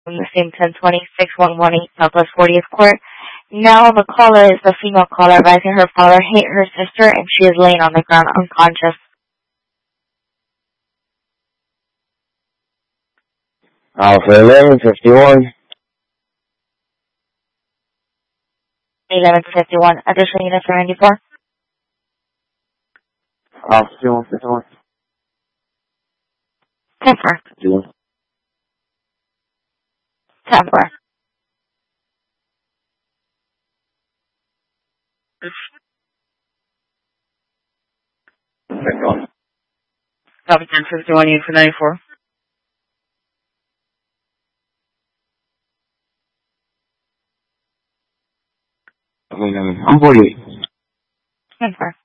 the same 1020-6118 Southwest 40th Court. Now the caller is the female caller advising her father hit her sister and she is laying on the ground unconscious. Alpha 1151. 1151. Additional units are 94. Alpha 2151. 10-4. 10-4. Copy 1051 unit for 94. I'm 48. 10-4.